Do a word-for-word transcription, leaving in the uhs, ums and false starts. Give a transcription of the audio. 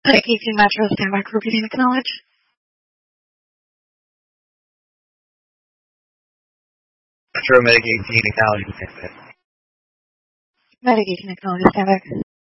Medic eighteen Metro, standby crew, getting acknowledged. Metro, Medic eighteen, acknowledging. Medic eighteen, acknowledged, standby.